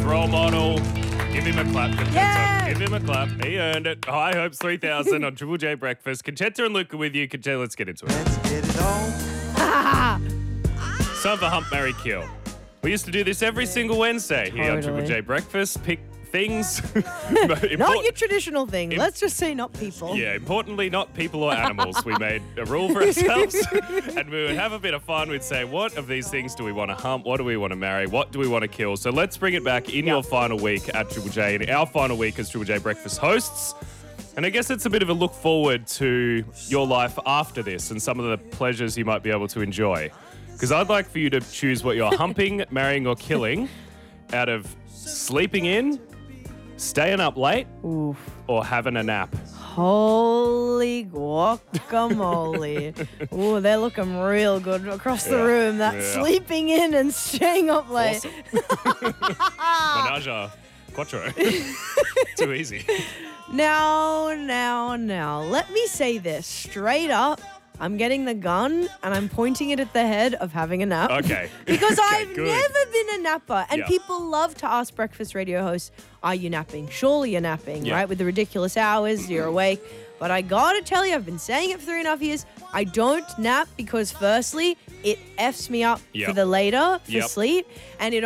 role model. Give him a clap, Conchetta. Yeah. Give him a clap. He earned it. High Hopes 3000 on Triple J Breakfast. Conchetta and Luke are with you. Conchetta, let's get into it. Let's get it on. It's time for Hump, Marry, Kill. We used to do this every single Wednesday here on Triple Totally. J Breakfast. Pick things. Not your traditional thing. Let's just say not people. Yeah, importantly, not people or animals. We made a rule for ourselves and we would have a bit of fun. We'd say, what of these things do we want to hump? What do we want to marry? What do we want to kill? So let's bring it back in your final week at Triple J, in our final week as Triple J Breakfast hosts. And I guess it's a bit of a look forward to your life after this and some of the pleasures you might be able to enjoy. Because I'd like for you to choose what you're humping, marrying, or killing out of sleeping in, staying up late, Oof. or having a nap. Holy guacamole. Ooh, they're looking real good across the Yeah, room. That yeah. sleeping in and staying up late. Awesome. Menage a quattro. Too easy. Now. Let me say this straight up. I'm getting the gun and I'm pointing it at the head of having a nap. Okay. Because Okay, I've good. never been a napper. And Yeah. people love to ask breakfast radio hosts, are you napping? Surely you're napping, Yeah. right? With the ridiculous hours, you're awake. But I gotta tell you, I've been saying it for 3.5 years. I don't nap because firstly, it Fs me up Yep. for the later, for Yep. sleep. And it